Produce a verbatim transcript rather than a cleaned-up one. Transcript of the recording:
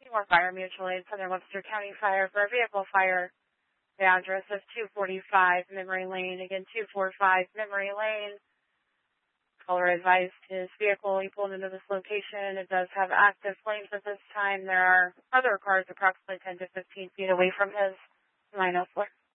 Seymour Fire Mutual Aid, Southern Webster County Fire for a vehicle fire. The address is two forty-five Memory Lane. Again, two forty-five Memory Lane. Caller advised his vehicle, he pulled into this location. It does have active flames at this time. There are other cars approximately ten to fifteen feet away from his nine oh four.